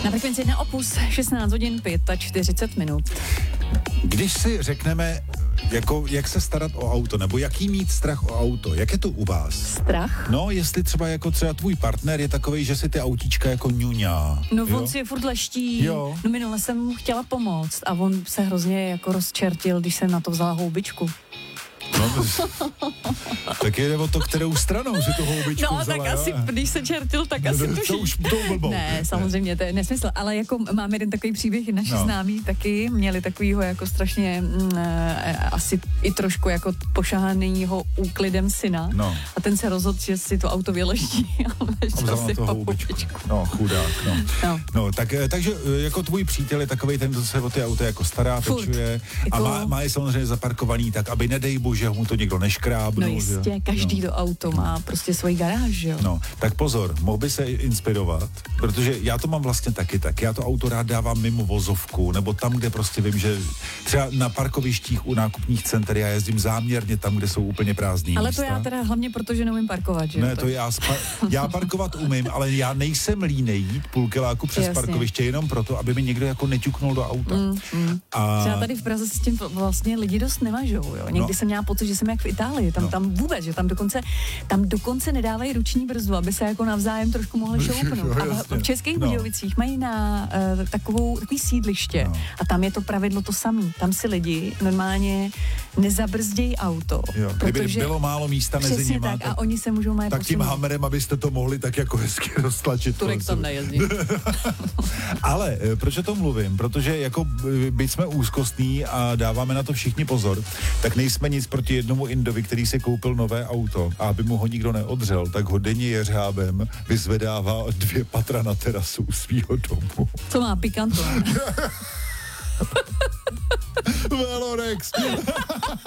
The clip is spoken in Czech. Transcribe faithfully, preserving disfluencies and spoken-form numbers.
Na frekvenci jedna Opus, šestnáct hodin čtyřicet pět minut. Když si řekneme, jako, jak se starat o auto, nebo jaký mít strach o auto, jak je to u vás? Strach? No, jestli třeba jako třeba tvůj partner je takovej, že si ty autíčka jako ňuňá. No jo? on si je furt leští. Jo. No minule jsem mu chtěla pomoct a on se hrozně jako rozčertil, když jsem na to vzala houbičku. No, tak jde o to, kterou stranou si tu houbičku No vzala, tak asi, jo? když se čertil, tak No, asi to, to, to už to blbou. Ne, samozřejmě, to je nesmysl, ale jako mám jeden takový příběh, naši No. známí taky měli takovýho jako strašně mm, e, asi i trošku jako pošahanýho úklidem syna No. a ten se rozhodl, že si to auto vyleští a Vzal si na to houbičku. No, chudák, no. No. No, tak, takže jako tvůj přítel je takovej ten, kdo se o ty auta jako stará, Furt. pečuje a Jako- má, má je samozřejmě zaparkovaný tak, aby nedej bože, mu to někdo neškrábnul. No jistě, že? každý no. to auto má prostě svoji garáž, že jo? No, tak pozor, mohl by se inspirovat, protože já to mám vlastně taky tak. Já to auto rád dávám mimo vozovku, nebo tam, kde prostě vím, že třeba na parkovištích u nákupních center já jezdím záměrně tam, kde jsou úplně prázdný Ale místa. to já teda hlavně proto, že neumím parkovat, že jo? Ne, to já, spa- já parkovat umím, ale já nejsem línej jít půl kiláku přes Jasně. parkoviště jenom proto, aby mi někdo jako neťuknul do auta. Mm, mm. A Třeba tady v Praze s tím vlastně lidi dost nemažou, jo. Někdy No. jsem měla pocit, že jsem jak v Itálii, tam, No. tam vůbec, že tam dokonce, tam dokonce nedávají ruční brzdu, aby se jako navzájem trošku mohli šoupnout. Jo, A jasně. v Českých No. Budějovicích mají na uh, takovou, takový sídliště No. a tam je to pravidlo to samé. Tam si lidi normálně nezabrzdějí auto, jo, kdyby protože bylo málo místa mezi přesně nimi, tak, a oni se můžou majet tak tím posunout. hamerem, abyste to mohli tak jako hezky roztlačit. Turek tam nejezdí. Ale e, proč o tom mluvím? Protože jako e, byť jsme úzkostní a dáváme na to všichni pozor, tak nejsme nic proti jednomu Indovi, který si koupil nové auto a aby mu ho nikdo neodřel, tak ho denně jeřábem vyzvedává dvě patra na terasu svýho domu. Co má pikanto? Velorex!